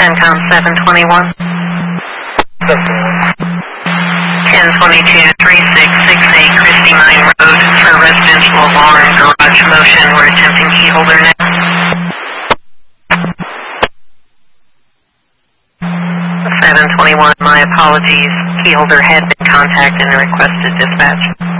CENTCOM 721. 1022-3668 Christie Mine Road for residential alarm garage motion. We're attempting key holder now. 721, my apologies. Key holder had been contacted and requested dispatch.